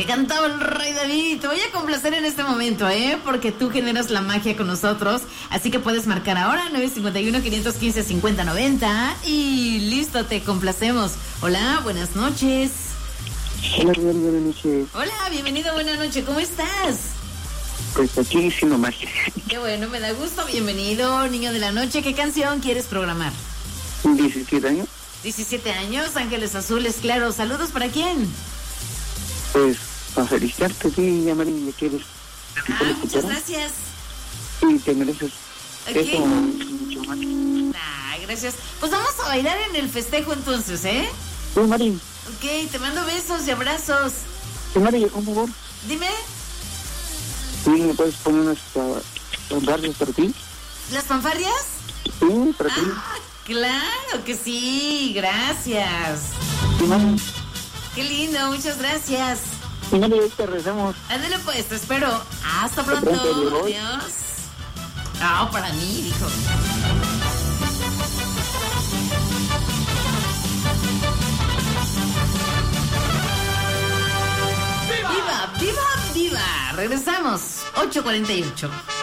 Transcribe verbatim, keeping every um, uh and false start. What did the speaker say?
que cantaba el Rey David. Te voy a complacer en este momento, ¿eh? Porque tú generas la magia con nosotros. Así que puedes marcar ahora nueve cinco uno, cinco uno cinco, cinco cero nueve cero. Y listo, te complacemos. Hola, buenas noches. Hola, buenas noches. Hola, bienvenido, buenas noches. ¿Cómo estás? Pues aquí haciendo magia. Qué bueno, me da gusto. Bienvenido, niño de la noche. ¿Qué canción quieres programar? diecisiete años. diecisiete años, Ángeles Azules, claro. ¿Saludos para quién? Pues para felicitarte, sí, ya Mari, me quieres. Ah, muchas gracias. Sí, te mereces. Okay. Eso, mucho más. Ah, gracias. Pues vamos a bailar en el festejo entonces, ¿eh? Sí, Mari. Ok, te mando besos y abrazos. Sí, Mari, un favor. Dime. Sí, ¿me puedes poner unas fanfarrias para ti? ¿Las fanfarrias? Sí, para ti. Ah, claro que sí, gracias. Sí, Mari. Qué lindo, muchas gracias. Sí, Mari, ahorita regresamos. Ándale pues, te espero. Hasta pronto. pronto, Adiós. Ah, para mí, dijo. ¡Viva, viva, viva! Regresamos, ocho cuarenta y ocho.